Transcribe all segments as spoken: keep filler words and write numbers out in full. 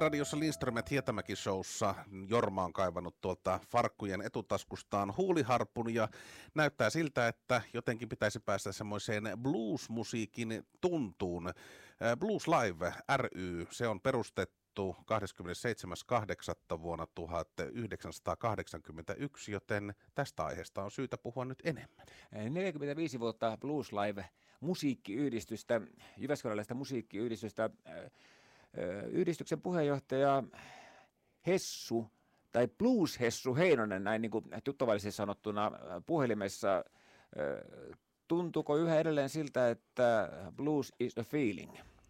Yle-radiossa Lindström ja Hietamäki showssa Jorma on kaivannut tuolta farkkujen etutaskustaan huuliharpun ja näyttää siltä, että jotenkin pitäisi päästä semmoiseen blues-musiikin tuntuun. Blues Live ry, se on perustettu kahdeskymmenesseitsemäs kahdeksatta vuonna tuhatyhdeksänsataakahdeksankymmentäyksi, joten tästä aiheesta on syytä puhua nyt enemmän. neljäkymmentäviisi vuotta Blues Live musiikkiyhdistystä, jyväskyläläistä musiikkiyhdistystä. Yhdistyksen puheenjohtaja Hessu, tai Blues Hessu Heinonen, näin niin kuin tuttavallisesti sanottuna puhelimessa. Tuntuuko yhä edelleen siltä, että blues is a feeling?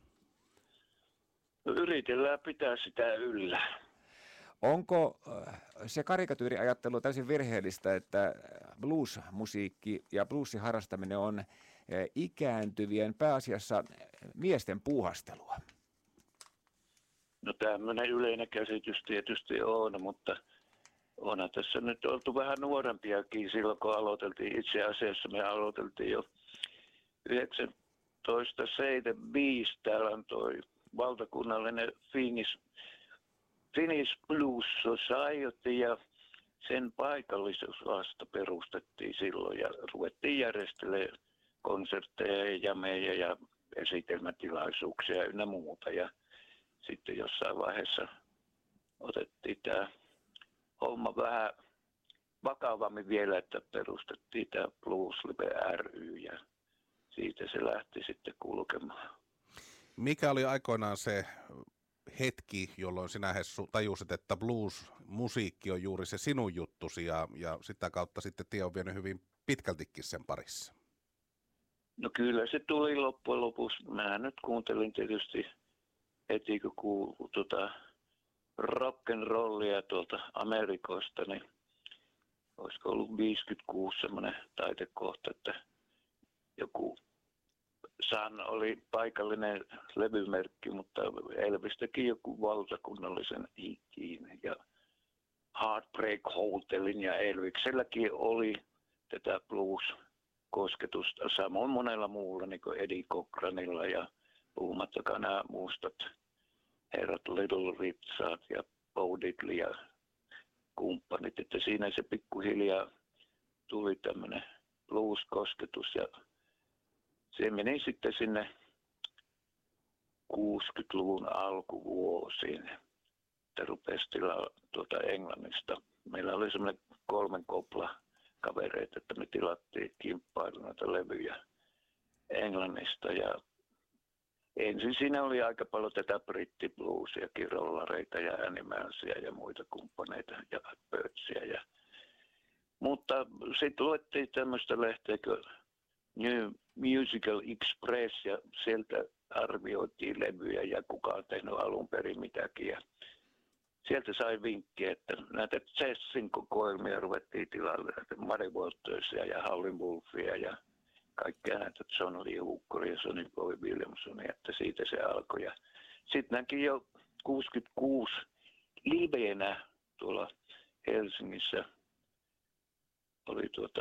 Yritellään pitää sitä yllä. Onko se karikatyyriajattelu täysin virheellistä, että blues-musiikki ja bluesin harrastaminen on ikääntyvien pääasiassa miesten puuhastelua? No tämmöinen yleinen käsitys tietysti on, mutta onhan tässä nyt oltu vähän nuorempiakin silloin, kun aloiteltiin. Itse asiassa me aloiteltiin jo yhdeksäntoistasataseitsemänkymmentäviisi. Täällä on toi valtakunnallinen Finnish, Finnish Blues Society ja sen paikallisuus vasta perustettiin silloin ja ruvettiin järjestelemään konsertteja ja jameja ja esitelmätilaisuuksia ynnä muuta. Ja sitten jossain vaiheessa otettiin tämä homma vähän vakavammin vielä, että perustettiin tämä Blues Live ry ja siitä se lähti sitten kulkemaan. Mikä oli aikoinaan se hetki, jolloin sinä Hessu tajusit, että blues-musiikki on juuri se sinun juttusi ja, ja sitä kautta sitten tie on vienyt hyvin pitkältikin sen parissa? No kyllä se tuli loppujen lopuksi. Mä nyt kuuntelin tietysti heti kun kuuluu tuota rock'n'rollia tuolta Amerikoista, niin olisiko ollut viisikymmentäkuusi semmoinen taitekohta, että joku Sun oli paikallinen levymerkki, mutta Elvis teki joku valtakunnallisen hitin ja Heartbreak Hotelin ja Elvikselläkin oli tätä blues-kosketusta, samoin monella muulla, niin kuin Eddie Cochranilla ja puhumattakaan nämä muistat herrat Little Richard ja Bo Diddley ja kumppanit, että siinä se pikkuhiljaa tuli tämmöinen blues-kosketus ja se meni sitten sinne kuusikymmentäluvun alkuvuosiin, että rupesi tilaa tuota Englannista. Meillä oli semmoinen kolmen kopla kavereita, että me tilattiin kimppailu noita levyjä Englannista ja ensin siinä oli aika paljon tätä brittibluusiakin, rollareita ja Animalsia ja muita kumppaneita ja Birchia. Ja mutta sitten luettiin tämmöistä lehteä kuin New Musical Express ja sieltä arvioitiin levyjä ja kuka on tehnyt alun perin mitäkin. Ja sieltä sai vinkkiä, että näitä Chessin kokoelmia ruvettiin tilalle, Muddy Watersia ja Howlin' Wolfia ja kaikkea näitä John Lee Hookeria ja Sonny Boy Williamsonia, että siitä se alkoi. Ja sitten näkin jo kuusikymmentäkuusi liveenä tuolla Helsingissä oli tuota